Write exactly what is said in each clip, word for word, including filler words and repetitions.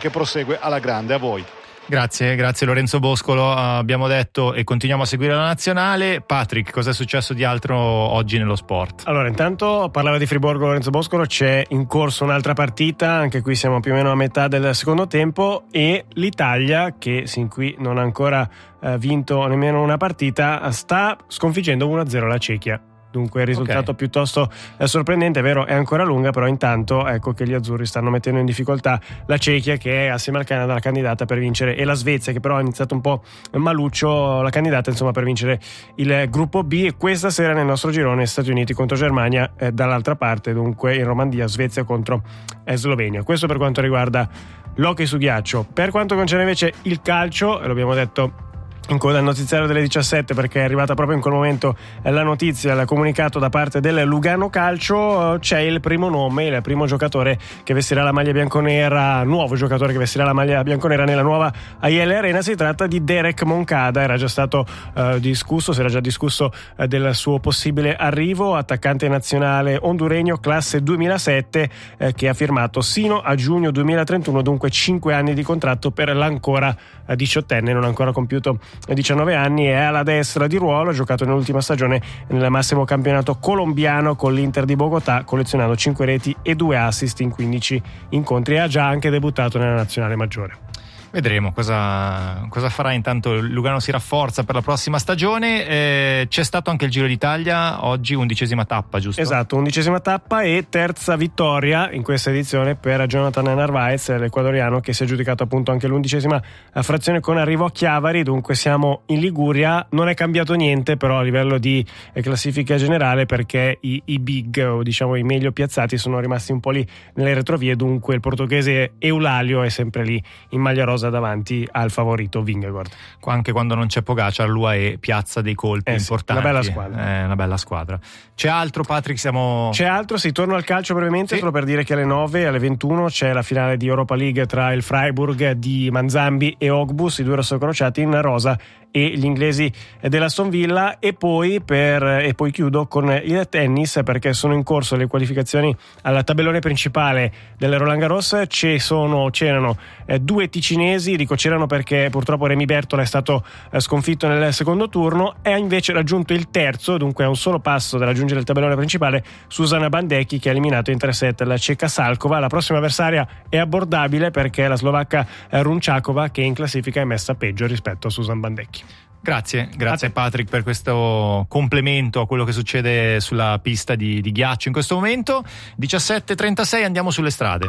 che prosegue alla grande. A voi. Grazie, grazie Lorenzo Boscolo. Abbiamo detto e continuiamo a seguire la nazionale. Patrick, cosa è successo di altro oggi nello sport? Allora, intanto parlava di Friburgo Lorenzo Boscolo, c'è in corso un'altra partita, anche qui siamo più o meno a metà del secondo tempo, e l'Italia, che sin qui non ha ancora eh, vinto nemmeno una partita, sta sconfiggendo uno a zero la Cechia. Dunque il risultato okay. piuttosto eh, sorprendente, è vero, è ancora lunga, però intanto ecco che gli azzurri stanno mettendo in difficoltà la Cechia, che è assieme al Canada la candidata per vincere, e la Svezia, che però ha iniziato un po' maluccio, la candidata insomma per vincere il gruppo B. E questa sera nel nostro girone Stati Uniti contro Germania, eh, dall'altra parte dunque in Romandia Svezia contro eh, Slovenia. Questo per quanto riguarda l'hockey su ghiaccio. Per quanto concerne invece il calcio, e l'abbiamo detto in coda al notiziario delle diciassette, perché è arrivata proprio in quel momento la notizia, il comunicato da parte del Lugano Calcio, c'è il primo nome, il primo giocatore che vestirà la maglia bianconera, nuovo giocatore che vestirà la maglia bianconera nella nuova A I L Arena. Si tratta di Derek Moncada, era già stato uh, discusso, si era già discusso uh, del suo possibile arrivo, attaccante nazionale honduregno classe duemilasette, uh, che ha firmato sino a giugno duemilatrentuno, dunque cinque anni di contratto per l'ancora uh, diciottenne, non ancora compiuto diciannove anni. È alla destra di ruolo, ha giocato nell'ultima stagione nel massimo campionato colombiano con l'Inter di Bogotà, collezionando cinque reti e due assist in quindici incontri, e ha già anche debuttato nella nazionale maggiore. Vedremo cosa, cosa farà. Intanto Lugano si rafforza per la prossima stagione. Eh, c'è stato anche il Giro d'Italia oggi, undicesima tappa, giusto? Esatto, undicesima tappa e terza vittoria in questa edizione per Jonathan Narvaez, l'ecuadoriano, che si è aggiudicato appunto anche l'undicesima frazione con arrivo a Chiavari. Dunque siamo in Liguria, non è cambiato niente però a livello di classifica generale, perché i, i big, o diciamo i meglio piazzati, sono rimasti un po' lì nelle retrovie. Dunque il portoghese Eulalio è sempre lì in maglia rosa davanti al favorito Vingegaard. Anche quando non c'è Pogacar, l'U A E piazza dei colpi eh importanti. Sì, una bella squadra. È una bella squadra. C'è altro, Patrick? Siamo... C'è altro, si torna al calcio brevemente, sì. Solo per dire che alle nove, alle ventuno c'è la finale di Europa League tra il Freiburg di Manzambi e Ogbus, i due rossocrociati in rosa, e gli inglesi dell'Aston Villa. E poi per e poi chiudo con il tennis, perché sono in corso le qualificazioni al tabellone principale del Roland Garros. Ci sono, c'erano eh, due ticinesi, dico c'erano perché purtroppo Remy Bertola è stato eh, sconfitto nel secondo turno, e ha invece raggiunto il terzo, dunque a un solo passo da raggiungere il tabellone principale, Susana Bandecchi, che ha eliminato in tre set la ceca Salkova. La prossima avversaria è abbordabile perché è la slovacca eh, Runčáková, che in classifica è messa peggio rispetto a Susan Bandecchi. Grazie, grazie Patrick per questo complemento a quello che succede sulla pista di, di ghiaccio in questo momento. diciassette e trentasei, andiamo sulle strade.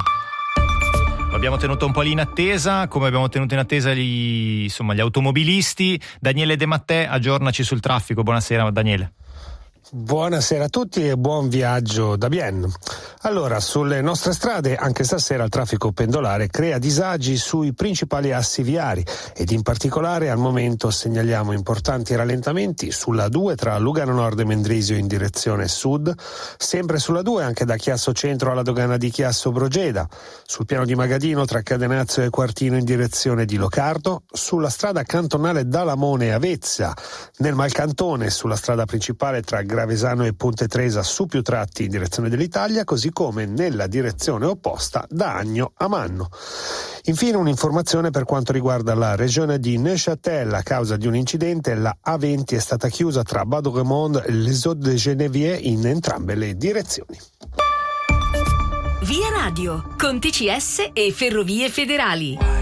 L'abbiamo tenuto un po' lì in attesa, come abbiamo tenuto in attesa gli, insomma, gli automobilisti. Daniele De Mattè, aggiornaci sul traffico. Buonasera Daniele. Buonasera a tutti e buon viaggio da Bienne. Allora, sulle nostre strade anche stasera il traffico pendolare crea disagi sui principali assi viari, ed in particolare al momento segnaliamo importanti rallentamenti sulla due tra Lugano Nord e Mendrisio in direzione sud, sempre sulla due anche da Chiasso Centro alla dogana di Chiasso Brogeda, sul piano di Magadino tra Cadenazzo e Quartino in direzione di Locardo, sulla strada cantonale da Lamone e Avezza, nel Malcantone sulla strada principale tra Gravesano e Ponte Tresa su più tratti in direzione dell'Italia, così come nella direzione opposta da Agno a Manno. Infine un'informazione per quanto riguarda la regione di Neuchâtel. A causa di un incidente la A venti è stata chiusa tra Badeau-Remond e Les Hauts-de-Geneviève in entrambe le direzioni. Via Radio con T C S e Ferrovie Federali.